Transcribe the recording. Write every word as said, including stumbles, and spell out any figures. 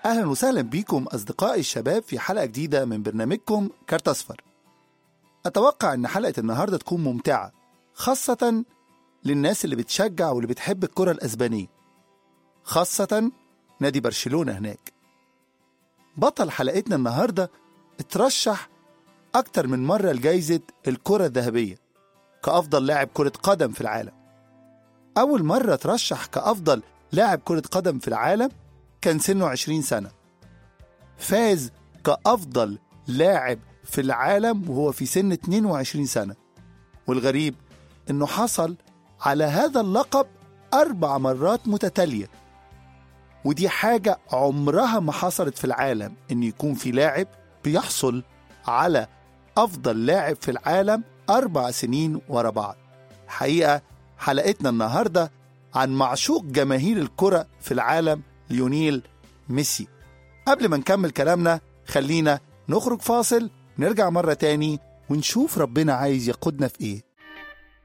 أهلا وسهلا بيكم أصدقائي الشباب في حلقة جديدة من برنامجكم كارت أصفر. أتوقع أن حلقة النهاردة تكون ممتعة، خاصة للناس اللي بتشجع واللي بتحب الكرة الأسبانية، خاصة نادي برشلونة هناك. بطل حلقتنا النهاردة اترشح أكتر من مرة لجائزة الكرة الذهبية كأفضل لاعب كرة قدم في العالم. أول مرة ترشح كأفضل لاعب كرة قدم في العالم كان سنه عشرين سنة. فاز كأفضل لاعب في العالم وهو في سن اتنين وعشرين سنة، والغريب إنه حصل على هذا اللقب أربع مرات متتالية، ودي حاجة عمرها ما حصلت في العالم، إن يكون في لاعب بيحصل على أفضل لاعب في العالم أربع سنين ورا بعض. حقيقة حلقتنا النهاردة عن معشوق جماهير الكرة في العالم ليونيل ميسي. قبل ما نكمل كلامنا خلينا نخرج فاصل، نرجع مرة تاني ونشوف ربنا عايز يقودنا في إيه.